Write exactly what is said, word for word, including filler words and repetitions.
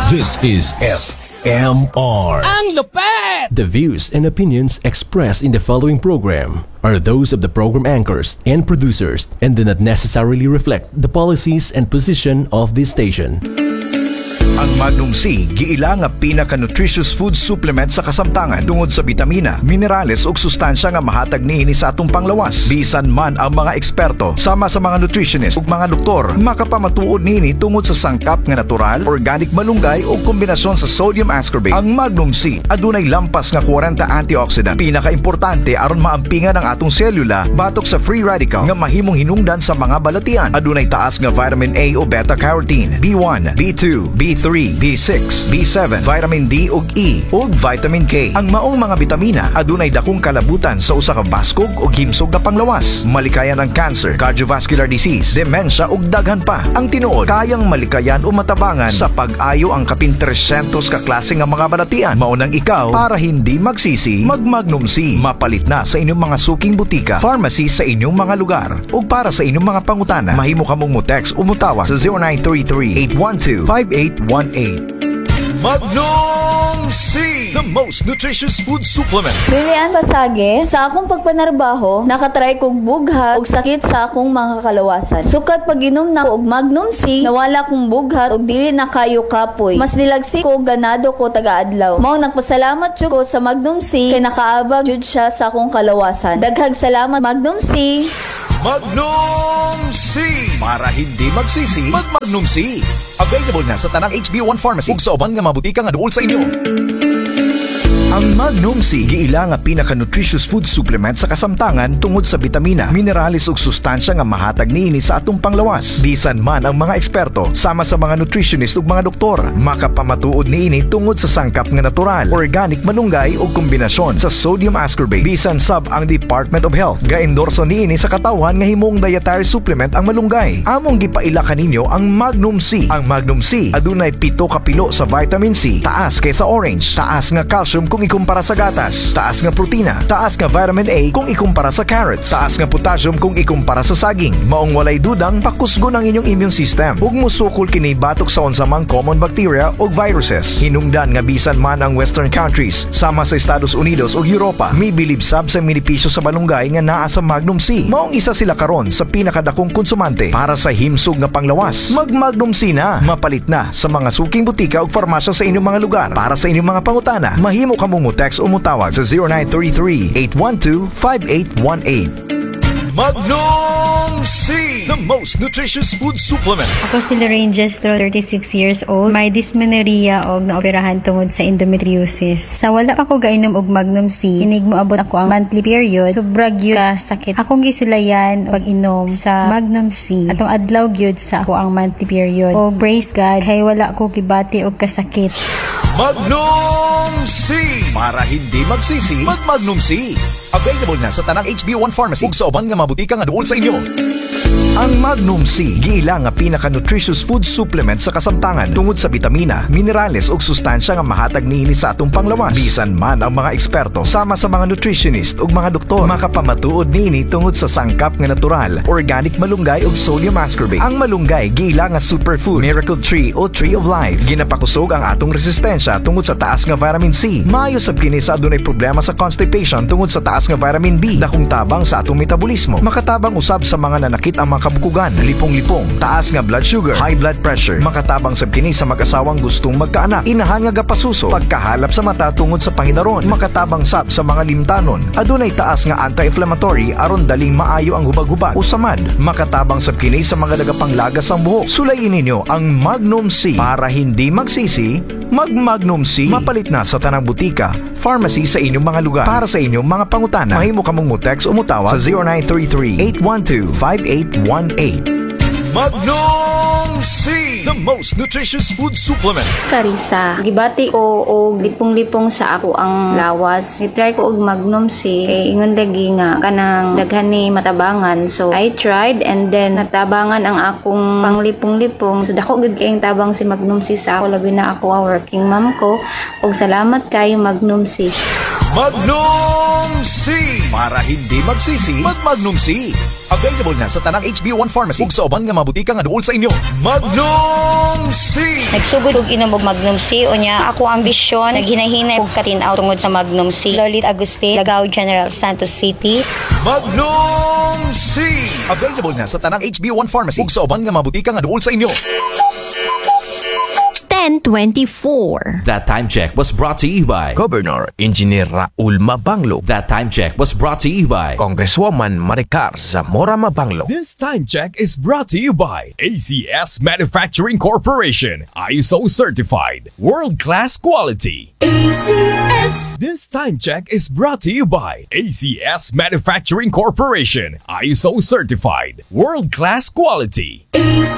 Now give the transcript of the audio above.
This is F M R. Ang lupet! The views and opinions expressed in the following program are those of the program anchors and producers and do not necessarily reflect the policies and position of this station. Ang Magnum C, giila nga pinaka-nutritious food supplement sa kasamtangan tungod sa bitamina, minerales ug sustansya nga mahatag niini sa atong panglawas. Bisan man ang mga eksperto, sama sa mga nutritionist ug mga doktor, makapamatuod niini tungod sa sangkap nga natural, organic malunggay o kombinasyon sa sodium ascorbate. Ang Magnum C adunay lampas nga forty antioxidant, pinaka-importante aron maampingan ang atong selula batok sa free radical nga mahimong hinungdan sa mga balatian. Adunay taas nga vitamin A o beta-carotene, B one, B two, B three, B six, B seven, vitamin D ug E ug vitamin K. Ang maong mga bitamina adunay dakong kalabutan sa usa ka baskog ug himsog nga panglawas. Malikayan ang cancer, cardiovascular disease, dementia ug daghan pa. Ang tinuod kayang malikayan o matabangan sa pag-ayo ang kapin three hundred ka klase nga mga balatian. Mao nang ikaw para hindi magsisi, mag Magnum C. Mapalit na sa inyong mga suking butika, pharmacy sa inyong mga lugar. Ug para sa inyong mga pangutana, mahimo kamong mo-text o mutawa sa zero nine three three, eight one two, five eight one eight. Magnum C, the most nutritious food supplement. Lilian Pasage, sa akong pagpanarbaho, nakatry kong bughat ug sakit sa akong mga kalawasan. Sukat pag-inom na og Magnum C, nawala kong bughat ug dili na kayo kapoy. Mas nilagsi ko ganado ko taga-adlaw. Mao nagpasalamat jud ko sa Magnum C kay nakaabag jud siya sa akong kalawasan. Daghang salamat Magnum C. Magnum C, para hindi magsisi, mag Magnum C. Available na sa tanang H B one Pharmacy ug sa uban nga mabutika nga duol sa inyo. Ang Magnum C, giila nga pinaka-nutritious food supplement sa kasamtangan tungod sa bitamina, minerales ug sustansya nga mahatag niini sa atong panglawas. Bisan man ang mga eksperto, sama sa mga nutritionist ug mga doktor, makapamatuod niini tungod sa sangkap nga natural, organic malunggay ug kombinasyon sa sodium ascorbate. Bisan sab ang Department of Health ga-endorso niini sa katawhan nga himong dietary supplement ang malunggay. Among gipaila kaninyo ang Magnum C. Ang Magnum C adunay pito ka pilo sa vitamin C, taas kaysa orange, taas nga calcium kung ikumpara sa gatas, taas nga protina, taas nga vitamin A kung ikumpara sa carrots, taas nga potassium kung ikumpara sa saging. Maong walay dudang pakusgon ang inyong immune system ug musukol kini batok sa unsa mang common bacteria ug viruses. Hinungdan nga bisan man ang western countries sama sa Estados Unidos ug Europa, mibilib sab sa minipisyo sa malunggay nga naa sa Magnum C. Maong isa sila karon sa pinakadakong konsumante para sa himsog nga panglawas. Mag Magnum C na, mapalit na sa mga suking butika ug farmasya sa inyong mga lugar. Para sa inyong mga pangutana, mahimo ka mong mo-text o mutawag sa zero nine three three, eight one two, five eight one eight. Magnum C, the most nutritious food supplement. Ako si Lorraine Jestro, thirty-six years old. May dysmenorrhea og naoperahan tungod sa endometriosis. Sa wala pa ko gainom og Magnum C, inig mo abot ako ang monthly period. Sobra gyud ka sakit. Akong gisulayan pag-inom sa Magnum C. Atong adlaw gyud sa ako ang monthly period. O praise God, kay wala ko gibati og kasakit. Magnum C, para hindi magsisi, mag Magnum C. Available na sa tanang H B one Pharmacy ug sa uban nga mabutika nga duol sa inyo. Ang Magnum C, giila nga pinaka-nutritious food supplement sa kasamtangan tungod sa bitamina, minerales ug sustansya nga mahatag niini sa atong panglawas. Bisan man ang mga eksperto, sama sa mga nutritionist ug mga doktor, makapamatuod niini tungod sa sangkap nga natural, organic malunggay ug sodium ascorbate. Ang malunggay giila nga superfood, miracle tree o tree of life. Ginapakusog ang atong resistensya tungod sa taas nga vitamin C. Maayo sab kini sa adunay problema sa constipation tungod sa taas nga vitamin B. Dakong tabang sa atong metabolismo. Makatabang usab sa mga nanakit ang mga kabukugan, lipong-lipong, taas nga blood sugar, high blood pressure. Makatabang sab kini sa mag-asawang gustong magkaanak, inahan nga gapasuso, pagkahalap sa mata tungod sa pangidaron. Makatabang sab sa mga limtanon. Adunay taas nga anti-inflammatory aron daling maayo ang hubag-hubag o samad. Makatabang sab kini sa mga nagapanglagas ang buhok. Sulayin ninyo ang Magnum C para hindi magsisi, mag Magnum C. Mapalit na sa tanang butika, pharmacy sa inyong mga lugar. Para sa inyong mga pangutana, mahimo ka mong mo-text o mutawag sa zero nine three three, eight one two, five eight one eight. Magnum C, the most nutritious food supplement. Karisa, gibati ko og lipong-lipong sa ako ang lawas. I-try ko og Magnum C kay ingon lagi nga kanang daghan ni matabangan. So I tried and then natabangan ang akong panglipong-lipong. So dako gid kay tabang si Magnum C sa ako, labi na ako a working mom ko. Og salamat kay Magnum C. Magnum C. Para hindi magsisi, mag Magnum C. Available na sa tanang H B one Pharmacy ug sa uban nga mabutika nga duol sa inyo. Magnum C. Nagsugod og inom og Magnum C unya ako ang ambisyon naghinahinay og katinaw tungod sa Magnum C. Lolit Agustin, Lagao General Santos City. Magnum C. Available na sa tanang H B one Pharmacy ug sa uban nga mabutika nga duol sa inyo. ten twenty-four. That time check was brought to you by Governor Engineer Raul Mabanglo. That time check was brought to you by Congresswoman Maricar Zamora Mabanglo. This time check is brought to you by A C S Manufacturing Corporation, I S O certified, world-class quality. A C S. This time check is brought to you by A C S Manufacturing Corporation, I S O certified, world-class quality. A C